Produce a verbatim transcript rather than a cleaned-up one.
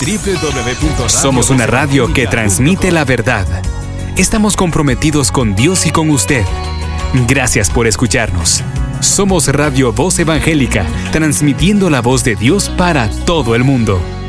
doble u doble u doble u punto radio Somos una radio que transmite la verdad. Estamos comprometidos con Dios y con usted. Gracias por escucharnos. Somos Radio Voz Evangélica, transmitiendo la voz de Dios para todo el mundo.